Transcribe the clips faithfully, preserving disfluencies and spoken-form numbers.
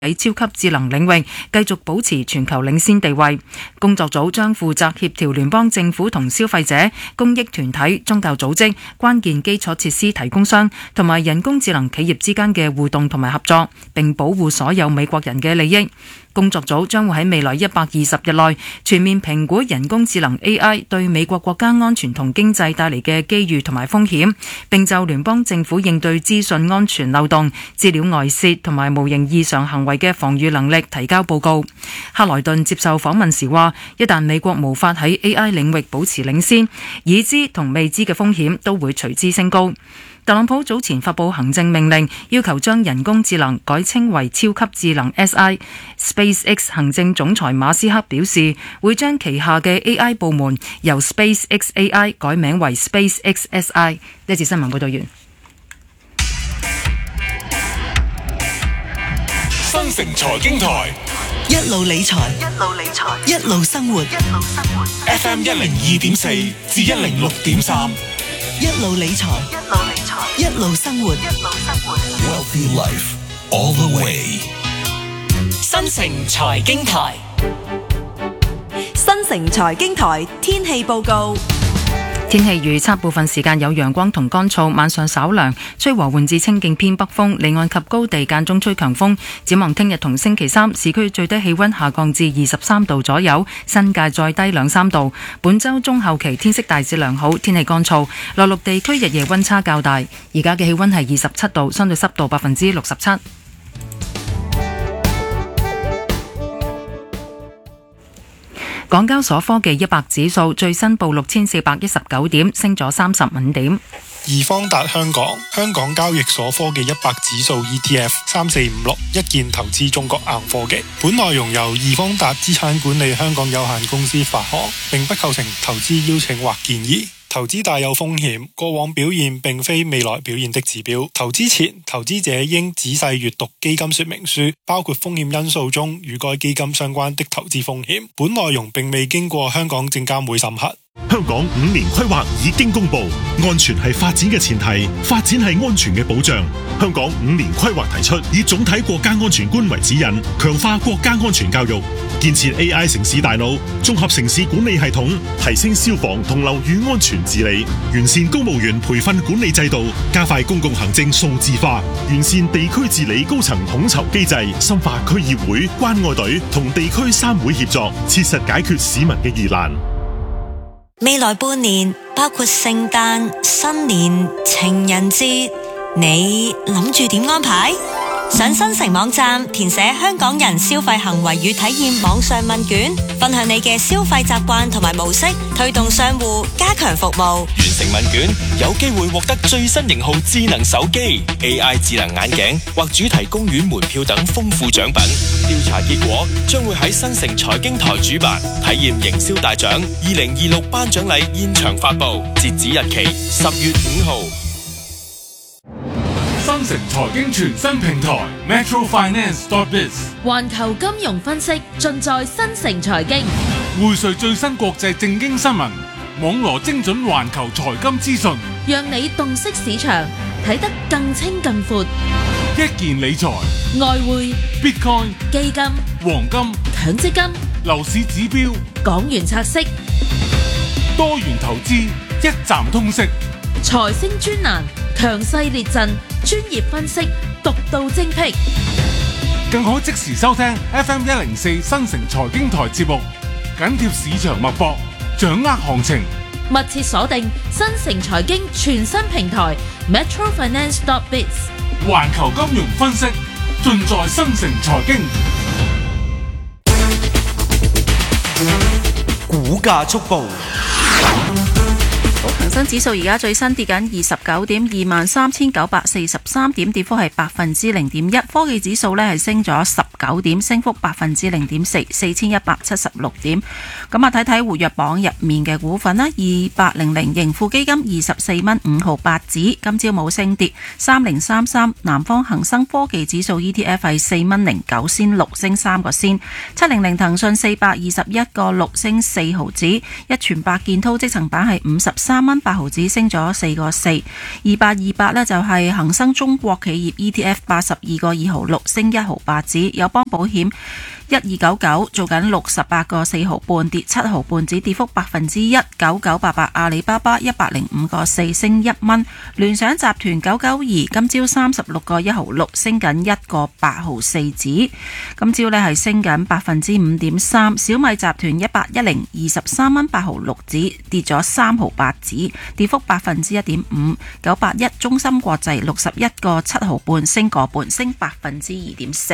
喺超級智能領域繼續保持全球領先地位。工作組將負責協調聯邦政府同消費者、公益團體、宗教組織、關鍵基礎設施提供商同埋人工智能企業之間嘅互動同埋合作，並保護所有美國人嘅利益。工作組將會喺未來一百二十日內全面評估人工智能 A I 對美國國家安全同經濟帶嚟嘅機遇同埋風險，並就聯邦政府應對資訊安全漏洞、資料外泄同埋無形異常行為嘅防禦能力提交報告。克萊頓接受訪問時話，一旦美國無法喺 A I 領域保持領先，已知同未知嘅風險都會隨之升高。特朗普早前發佈行政命令，要求將人工智能改稱為超級智能 S I。SpaceX 行政總裁馬斯克表示，會將旗下嘅 A I 部門由 SpaceX A I 改名為 SpaceX S I。呢節新聞報道完。 新城財經台一路理財，一路理財，一路生活，一路生活。 F M 一零二點四至一零六點三。 一路理財，一路理財，一路生活，一路生活。 Wealthy life all the way。 新城財經台， 新城財經台天氣報告。 天氣預測，部分時間有陽光同乾燥，晚上稍涼，吹和緩至清勁偏北風，離岸及高地間中吹強風。展望聽日同星期三，市區最低氣溫下降至二十三度左右，新界再低兩三度。本周中後期天色大致良好，天氣乾燥，內陸地區日夜溫差較大。而家嘅氣溫係二十七度，相對濕度百分之六十七。港交所科技一百指數最新報六千四百一十九點，升咗三十五點。 易方達香港香港交易所科技一百指數 E T F 三四五六一鍵投資中國硬科技。本內容由易方達資產管理香港有限公司發行，並不構成投資邀請或建議。投資大有風險，過往表現並非未來表現的指標。投資前，投資者應仔細閱讀基金說明書，包括風險因素中與該基金相關的投資風險。本內容並未經過香港證監會審核。 香港五年規劃已經公布，安全係發展嘅前提，發展係安全嘅保障。香港五年規劃提出，以總體國家安全觀為指引，強化國家安全教育，建設 A I 城市大腦，綜合城市管理系統，提升消防同樓宇安全治理，完善公務員培訓管理制度，加快公共行政數字化，完善地區治理高層統籌機制，深化區議會、關愛隊同地區三會協作，切實解決市民嘅疑難。 未來半年包括聖誕、新年、情人節，你諗住點安排？上新城網站填寫香港人消費行為與體驗網上問卷，分享你嘅消費習慣同埋模式，推動商戶加強服務。 完成問卷有機會獲得最新型號智能手機、A I 智能眼鏡或主題公園門票等豐富獎品。調查結果將會喺新城財經台主辦體驗營銷大獎二零二六頒獎禮現場發佈，截止日期十月五號。 新城財經全新平台 Metro Finance dot biz， 環球金融分析盡在新城財經， 匯萃最新國際政經新聞，網羅精準環球財金資訊， 讓你洞悉市場，睇得更清更闊。 一鍵理財、 外匯、 Bitcoin、 基金、 黃金、 強積金、 樓市指標、 港元拆息、 多元投資，一站通識。 財星專欄，強勢列陣，專業分析，獨到精闢， 更可即時收聽 F M 一零四新城財經台節目，緊貼市場脈搏，掌握行情， 密切鎖定新城財經全新平台 Metro Finance dot biz， 環球金融分析盡在新城財經。 股價速報。 恒生指數而家最新跌緊二十九點，二萬三千九百四十三點，跌幅係百分之零點一。科技指數呢係升咗十九點，升幅百分之零點四，四千一百七十六點。咁啊，睇睇活躍榜入面嘅股份啦，二八零零盈富基金二十四蚊五毫八子，今朝冇升跌。三零三三南方恒生科技指數 E T F 係四蚊零九仙六，升三個仙。七零零騰訊四百二十一個六，升四毫子。一傳百建滔積層板係五十三蚊。 八毫子，升咗四個四。二八二八呢就係恒生中國企業 E T F 八十二個二毫六，升一毫八子。友邦保險一二九九做緊六十八個四毫半，跌七毫半子，跌幅百分之一。九九八八阿里巴巴一百零五個四，升一蚊。聯想集團九九二今朝三十六個一毫六，升緊一個八毫四子。今朝呢係升緊百分之五點三。小米集團一百一零二十三蚊八毫六子，跌咗三毫八子，跌幅百分之一點五。九八一中芯國際六十一個七毫半，升個半，升百分之二點四。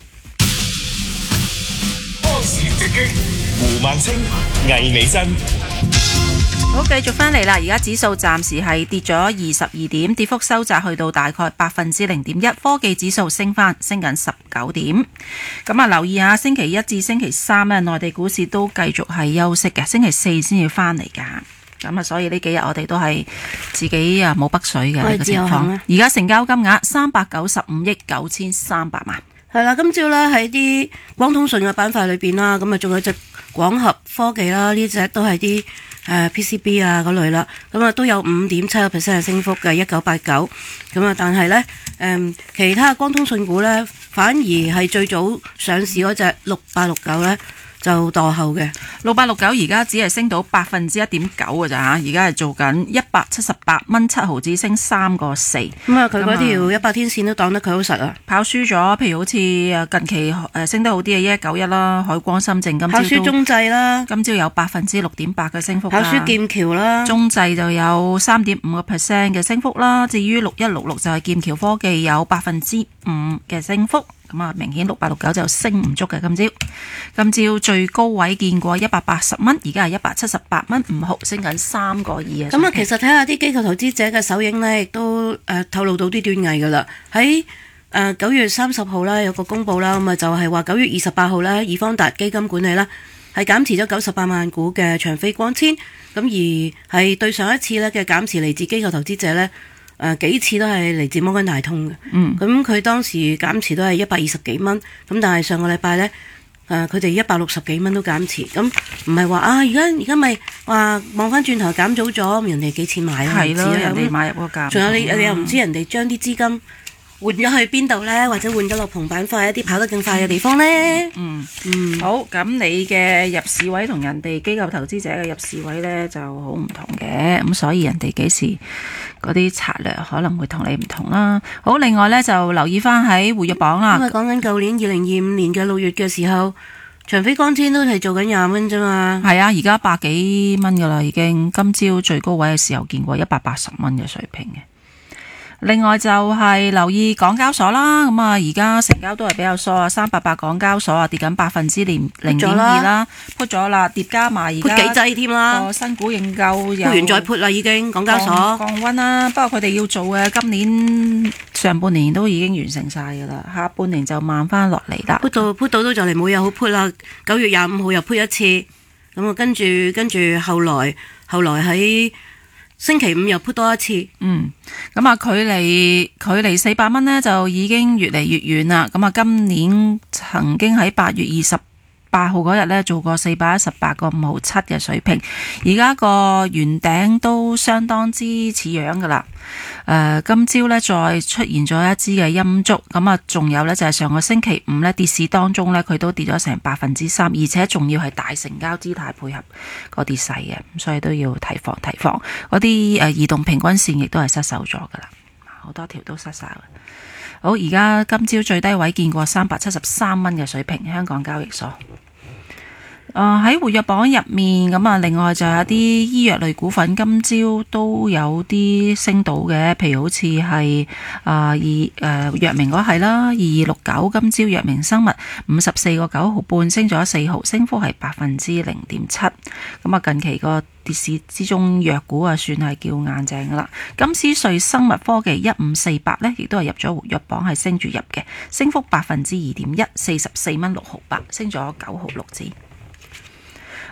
胡孟青、魏美珍， 好，繼續翻嚟啦！而家指數暫時係跌咗二十二點，跌幅收窄去到大概百分之零點一。科技指數升翻，升緊十九點。咁啊，留意下星期一至星期三呢，內地股市都繼續係休息嘅，星期四先要翻嚟噶。咁啊，所以呢幾日我哋都係自己啊冇北水嘅呢個情況。而家成交金額三百九十五億九千三百萬。 係啦，今朝咧喺啲光通訊嘅板塊裏邊啦，咁啊仲有隻廣合科技啦，呢隻都係啲誒 P C B 啊嗰類啦，咁啊都有五點七個 percent 嘅升幅嘅，一九八九。咁啊，但係咧誒其他光通訊股咧，反而係最早上市嗰隻六八六九咧就墮後嘅。 六八六九而家只係升到百分之一點九嘅咋嚇，而家係做緊一百七十八蚊七毫子，升三個四。 咁啊，佢嗰條一百天線都擋得佢好實啊！ 跑輸咗，譬如好似近期誒升得好啲嘅一一九一啦，海光深證今朝都跑輸中製啦， 今朝有百分之六點八嘅升幅。 跑輸劍橋啦， 中製就有三點五個 percent 嘅升幅啦。至於六一六六就係劍橋科技有百分之五嘅升幅。咁啊，明顯六八六九就升唔足嘅今朝。今朝最高位見過一百八十蚊，而家係一百七十八蚊五毫，升緊三個二啊。 咁啊，其實睇下啲機構投資者嘅手影呢，亦都誒、呃、透露到啲端倪噶啦。喺誒九月三十號啦，有個公佈啦，咁啊就係話九月二十八號咧，易方達基金管理啦係減持咗九十八萬股嘅長飛光纖，咁而係對上一次咧嘅減持嚟自機構投資者呢。誒、呃、幾次都係嚟自摩根大通嘅，咁佢、嗯、當時減持都係一百二十幾蚊，咁但係上個禮拜呢，誒佢哋一百六十幾蚊都減持，咁唔係話啊而家而家咪話望翻轉頭減早咗，人哋幾錢買啊？ 係咯，人哋買入個價， 仲有你、嗯、你又唔知人哋將啲資金換咗去邊度呢？或者換咗落銅板塊一啲跑得更快嘅地方呢？ 嗯嗯，好，咁你嘅入市位同人哋機構投資者嘅入市位呢就好唔同嘅，咁所以人哋幾時嗰啲策略可能會同你唔同啦。好，另外呢，就留意翻喺活躍榜啦。 因為講緊舊年二零二五年嘅六月嘅時候，長飛光纖都係做緊廿蚊啫嘛。 係啊，而家百幾蚊噶啦，已經今朝最高位嘅時候見過一百八十蚊嘅水平嘅。另外就係留意港交所啦，咁啊而家成交都係比較疏啊，三八八港交所啊跌緊百分之零零點二啦，put咗啦，疊加埋而家幾劑添啦， 個新股認購又完再 put 啦，已經港交所降溫啦，不過佢哋要做嘅今年上半年都已經完成晒噶啦，下半年就慢翻落嚟啦。 put 到 put 到都就嚟冇嘢好 put 啦，九月廿五號又 put 一次，咁啊跟住跟住後來後來喺星期五又 put 多一次， 嗯，咁啊，距離距離四百蚊呢就已經越嚟越遠啦。咁啊，今年曾經喺八月二十八號嗰日呢做過四百一十八個五毫七嘅水平，而家個圓頂都相當之似樣噶啦。誒、呃，今朝呢再出現咗一支嘅陰燭，咁啊，仲有呢就係、是、上個星期五呢跌市當中呢，佢都跌咗成百分之三，而且仲要係大成交姿態配合個跌勢嘅，所以都要提防提防。嗰啲誒移動平均線亦都係失守咗噶啦，好多條都失晒啦。好，而家今朝最低位見過三百七十三蚊嘅水平，香港交易所。誒喺、呃、活躍榜入面，咁啊，另外就有啲醫藥類股份今朝都有啲升到嘅，譬如好似係啊二誒藥明嗰係啦，二二六九今朝藥明生物五十四個九毫半，升咗四毫，升幅係百分之零點七。咁啊，近期個跌市之中，藥股啊算係叫硬淨噶啦。金斯瑞生物科技一五四八呢，亦都係入咗活躍榜，係升住入嘅，升幅百分之二點一，四十四蚊六毫八，升咗九毫六子。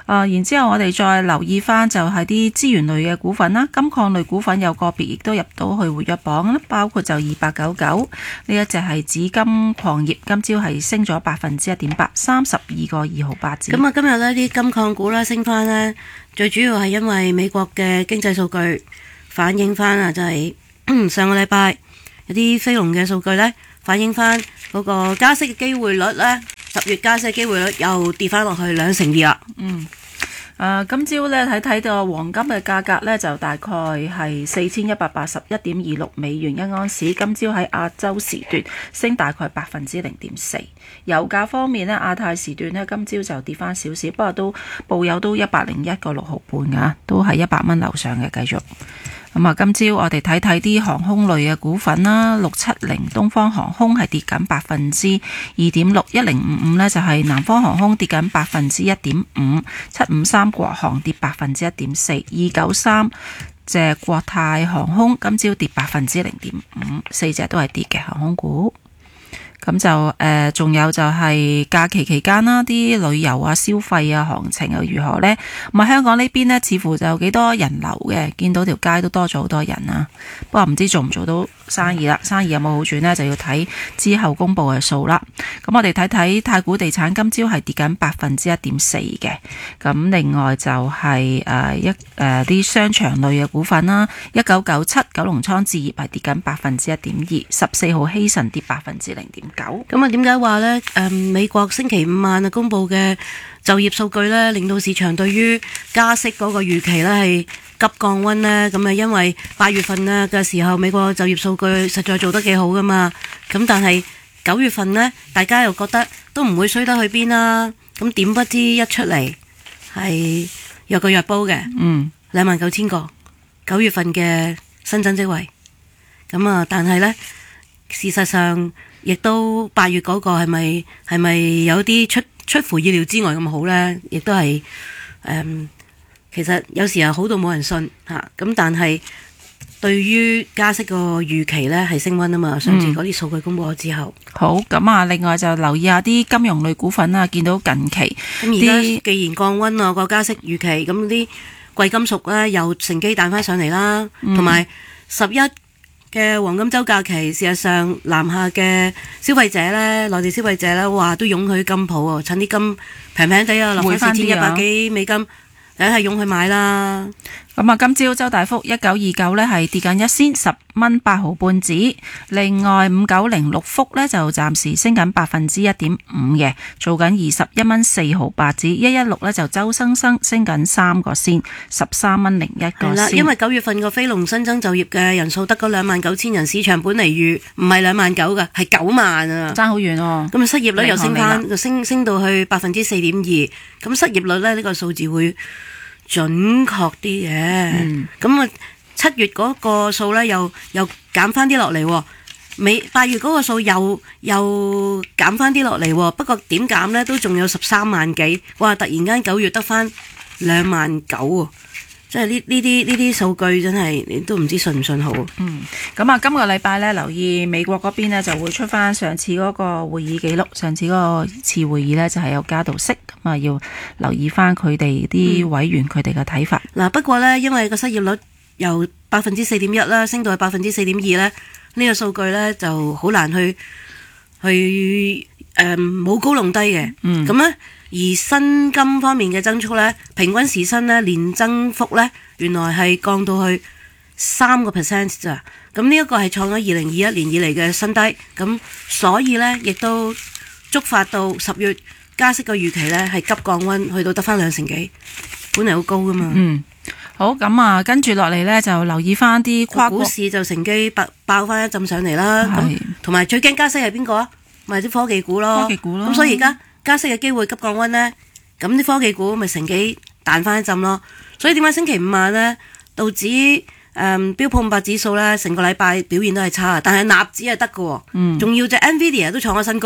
啊，然之後我哋再留意翻就係啲資源類嘅股份啦，金礦類股份有個別亦都入到去活躍榜啦，包括就二八九九呢一隻係紫金礦業，今朝係升咗百分之一點八，三十二個二毫八子。 咁啊，今日呢啲金礦股啦升翻呢，最主要係因為美國嘅經濟數據反映翻啊，就係、是、上個禮拜有啲非農嘅數據呢，反映翻嗰個加息嘅機會率呢，十月加息嘅機會率又跌翻落去兩成二啦。 嗯。誒、啊，今朝咧睇睇到黃金嘅價格咧，就大概係四千一百八十一點二六美元一盎司。今朝喺亞洲時段升大概百分之零點四。油價方面呢，亞太時段呢，今朝就跌翻少少，不過都報有都一百零一個六毫半㗎，都係一百蚊樓上嘅繼續。咁啊，今朝我哋睇睇啲航空類嘅股份啦，六七零東方航空係跌緊百分之二點六，一零五五呢就係南方航空跌緊百分之一點五，七五三國航跌百分之一點四，二九三隻國泰航空今朝跌百分之零點五，四隻都係跌嘅航空股。咁就誒，仲、呃、有就係假期期間啦，啲旅遊啊、消費啊、行情又如何呢？咁啊，香港呢邊呢，似乎就幾多人流嘅，見到條街都多咗好多人啊。不過唔知做唔做到生意啦，生意有冇好轉呢？就要睇之後公布嘅數啦。咁我哋睇睇太古地產今朝係跌緊百分之一點四嘅。咁另外就係、是、誒、呃、一誒啲、呃、商場類嘅股份啦，一九九七九龍倉置業係跌緊百分之一點二，十四號希慎跌百分之零點九。 咁啊，點解話呢？誒、嗯，美國星期五晚啊公佈嘅就業數據呢，令到市場對於加息嗰個預期呢係急降溫呢。咁啊，因為八月份呢嘅時候，美國就業數據實在做得幾好噶嘛。咁但係九月份呢，大家又覺得都唔會衰得去邊啦。咁點不知一出嚟係有個弱煲嘅， 嗯， 兩萬九千個九月份嘅新增職位。咁啊，但係呢，事實上，亦都八月嗰個係咪係咪有啲出出乎意料之外咁好呢？亦都係誒、嗯，其實有時候好到冇人信嚇。咁、啊、但係對於加息個預期呢係升溫啊嘛。上次嗰啲數據公佈咗之後， 嗯、好咁啊。另外就留意下啲金融類股份啊，見到近期咁而家既然降溫啊個加息預期，咁啲貴金屬呢又乘機彈翻上嚟啦，同埋十一嘅黃金週假期，事實上南下嘅消費者咧，內地消費者咧，哇都湧去金鋪喎，趁啲金平平地啊，落翻四千一百幾美金，梗係湧去買啦。 咁啊，今朝周大福一九二九呢係跌緊一仙，十蚊八毫半子。另外五九零六福呢就暫時升緊百分之一點五嘅，做緊二十一蚊四毫八子。一一六呢就周生生升緊三個仙，十三蚊零一個仙。 因為九月份個非農新增就業嘅人數得嗰兩萬九千人，市場本嚟預唔係兩萬九㗎，係九萬啊， 爭好遠喎。 咁啊，失業率又升翻，就升升到去百分之四點二。咁失業率呢，呢、呢個數字會準確啲嘅，咁啊七月嗰個數呢又又減翻啲落嚟，尾八月嗰個數又又減翻啲落嚟，不過點減呢都仲有十三萬幾，哇！突然間九月得翻兩萬九喎，即係呢呢啲呢啲數據真係你都唔知信唔信好。 嗯，咁啊，今個禮拜呢，留意美國嗰邊呢就會出翻上次嗰個會議記錄，上次嗰個次會議呢就係有加到息，咁啊要留意翻佢哋啲委員佢哋嘅睇法。嗱、 嗯，不過呢，因為個失業率由百分之四點一啦，升到去百分之四點二呢，呢個數據呢就好難去去誒冇、呃、高弄低嘅。嗯，咁呢，而薪金方面嘅增速呢，平均時薪呢年增幅呢，原來係降到去三個 percent 咋。咁呢一個係創咗二零二一年以嚟嘅新低。咁所以呢，亦都觸發到十月加息嘅預期呢係急降溫，去到得翻兩成幾，本嚟好高噶嘛。 嗯。好，咁啊，跟住落嚟呢，就留意翻啲跨國股市就乘機爆爆翻一陣上嚟啦。咁同埋最驚加息係邊個啊？咪啲科技股咯。 科技股咯。 咁所以而家加息嘅機會急降溫呢，咁啲科技股咪乘機彈翻一陣咯。所以點解星期五晚呢，道指誒、嗯、標普五百指數呢，成個禮拜表現都係差，但係納指係得嘅喎。嗯。仲要隻 Nvidia 都創咗新高喎。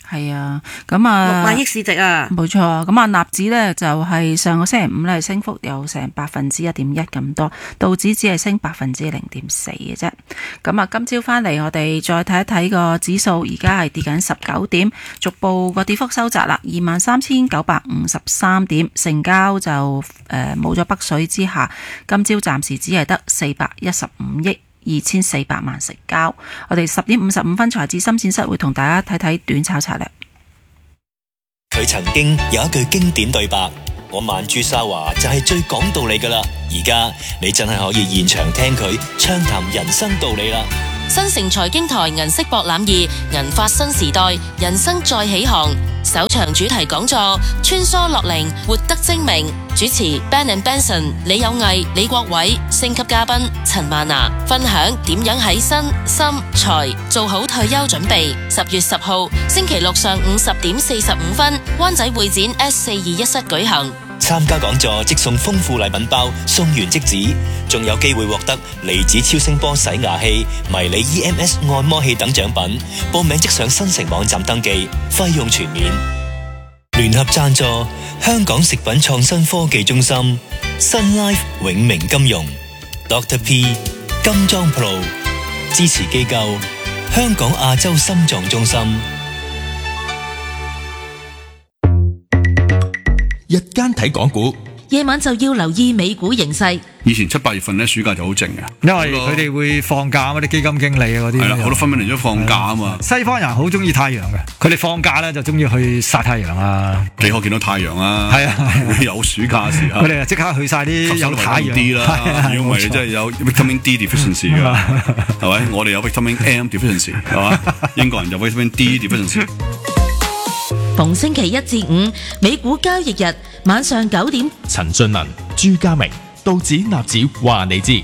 係啊，咁啊六萬億市值啊， 冇錯。咁啊，納指呢就係上個星期五呢升幅有成百分之一點一咁多，道指只係升百分之零點四嘅啫。咁啊，今朝翻嚟我哋再睇一睇個指數，而家係跌緊十九點，逐步個跌幅收窄啦，二萬三千九百五十三點，成交就誒冇咗北水之下，今朝暫時只係得四百一十五億二千四百萬成交。我哋十點五十五分財智深淺室會同大家睇睇短炒策略。 佢曾經有一句經典對白：我曼珠沙華就係最講道理噶啦。而家你真係可以現場聽佢暢談人生道理啦。 新城財經台銀色博覽二銀發新時代，人生再起航。首場主題講座穿梭樂齡，活得精明。主持 Ben and Benson 李有毅、李國偉，星級嘉賓陳曼娜分享點樣喺身心財做好退休準備。十月十號星期六上午十點四十五分，灣仔會展 S 四二一室舉行。 參加講座即送豐富禮品包，送完即止，仲有機會獲得離子超聲波洗牙器、迷你 E M S 按摩器等獎品。報名即上新城網站登記，費用全免。聯合贊助香港食品創新科技中心、Sun Life 永明金融、Doctor P 金裝 Pro 支持機構香港亞洲心臟中心。 日間睇港股， 夜晚就要留意美股形勢。 以前七八月份咧，暑假就好靜嘅， 因為佢哋會放假嗰啲基金經理啊嗰啲。係啦，好多分分嚟咗放假啊嘛。西方人好中意太陽嘅，佢哋放假咧就中意去曬太陽啊。 幾可見到太陽啊？係啊，有暑假嘅時候， 佢哋就即刻去晒啲有太陽啲啦。因為真係有 vitamin D deficiency 㗎，係咪？我哋有 vitamin M deficiency 係嘛？英國人有 vitamin D deficiency。 逢星期一至五美股交易日晚上九點， 陳俊文、朱家明、道指納指話你知。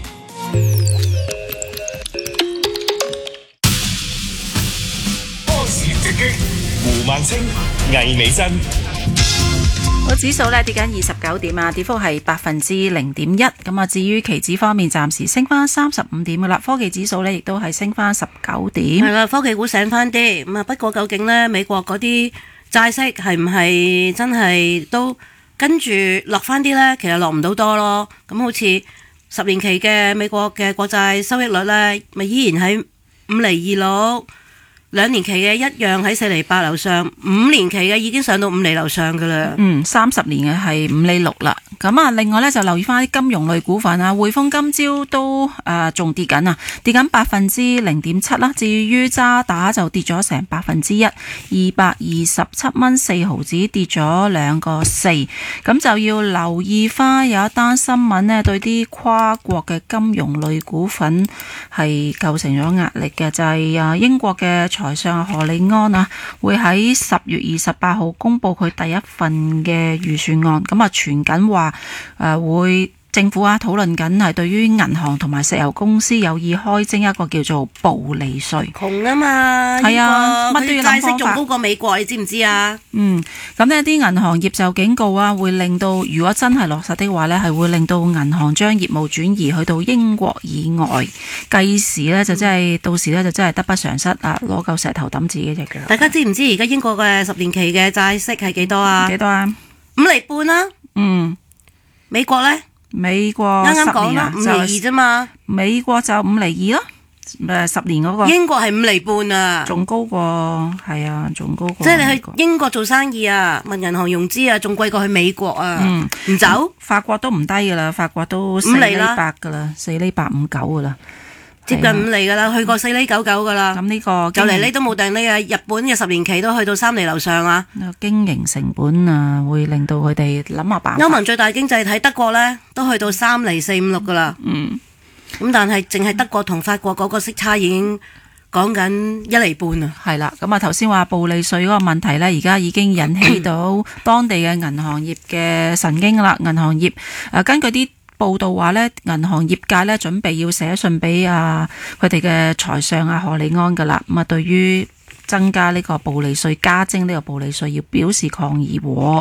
波士直擊，胡孟青、魏美珍。 個指數咧跌緊二十九點啊，跌幅係百分之零點一。咁啊，至於期指方面，暫時升翻三十五點噶啦。科技指數咧亦都係升翻十九點。 係啦，科技股醒翻啲。咁啊，不過究竟咧美國嗰啲債息係唔係真係都跟住落翻啲呢？其實落唔到多咯。咁好似十年期嘅美國嘅國債收益率呢，咪依然喺五厘二六，兩年期嘅一樣喺四厘八樓上，五年期嘅已經上到五厘樓上噶啦。 嗯，三十年嘅係五厘六啦。咁啊，另外呢，就留意翻啲金融類股份啊，匯豐今朝都誒仲跌緊啊，跌緊百分之零點七啦。至於渣打就跌咗成百分之一，二百二十七蚊四毫子，跌咗兩個四。咁就要留意翻有一單新聞呢，對啲跨國嘅金融類股份係構成咗壓力嘅，就係啊英國嘅財相何利安啊，會喺十月二十八號公布佢第一份嘅預算案。咁啊，傳緊話。誒、呃，會政府啊討論緊係對於銀行同埋石油公司有意開徵一個叫做暴利稅。 窮啊嘛，係啊，乜都要諗方法。債息仲高過美國，你知唔知啊？ 嗯，咁呢啲銀行業就警告啊，會令到如果真係落實的話呢，係會令到銀行將業務轉移去到英國以外，繼時呢，就真係、嗯、到時呢，就真係得不償失啊！攞嚿石頭揼自己隻腳。 大家知唔知而家英國嘅十年期嘅債息係幾多啊？ 幾多啊？ 五厘半啦。 嗯。 美國呢？ 美國啱啱講啦，五厘二啫嘛。 美國就五厘二咯，誒十年嗰個。英國係五厘半啊， 仲高過，係啊，仲高過。 即係你去英國做生意啊，問銀行融資啊，仲貴過去美國啊。嗯，唔走。 法國都唔低噶啦，法國都四厘八噶啦，四厘八五九噶啦。 接近五厘噶啦，去過四厘九九噶啦。 咁呢個就嚟呢都冇定呢啊！日本嘅十年期都去到三厘樓上啊。 經營成本啊，會令到佢哋諗下辦法。 歐盟最大經濟體德國呢，都去到三厘四五六噶啦。 嗯。 咁但係淨係德國同法國嗰個息差已經講緊一厘半啊。 係啦，咁啊頭先話暴利稅嗰個問題呢，而家已經引起到當地嘅銀行業嘅神經啦。銀行業誒根據啲報道話咧，銀行業界咧準備要寫信俾啊佢哋嘅財相啊何利安噶啦，咁啊對於增加呢個暴利稅、加徵呢個暴利稅要表示抗議喎。咁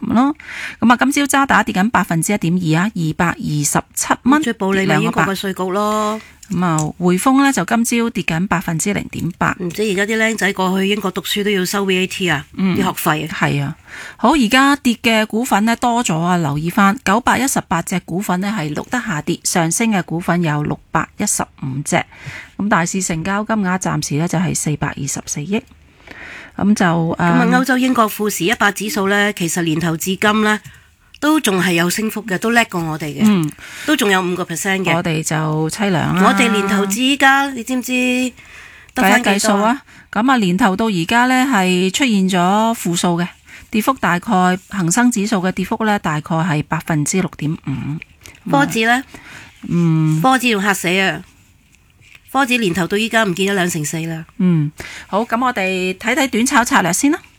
咁咯。咁啊，今朝渣打跌緊百分之一點二啊，二百二十七蚊。 最暴利咪英國嘅稅局咯。 咁啊，匯豐咧就今朝跌緊百分之零點八。 唔知而家啲僆仔過去英國讀書都要收 V A T 啊，啲、嗯、學費。 係啊，好，而家跌嘅股份呢多咗啊，留意翻九百一十八隻股份呢係錄得下跌，上升嘅股份有六百一十五隻。咁大市成交金額暫時呢就係四百二十四億。咁就誒，咁啊，歐洲英國富時一百指數呢，其實年頭至今呢，都仲係有升幅嘅，都叻過我哋嘅，嗯，都仲有五個 percent 嘅。 我哋就凄涼啦。 我哋年頭至依家，你知唔知得翻計數啊？咁啊，年頭到而家呢係出現咗負數嘅跌幅，大概恒生指數嘅跌幅呢，大概係百分之六點五。 科指呢？ 嗯， 科指仲嚇死啊！科指年頭到依家唔見咗兩成四啦。 嗯，好，咁我哋睇睇短炒策略先啦。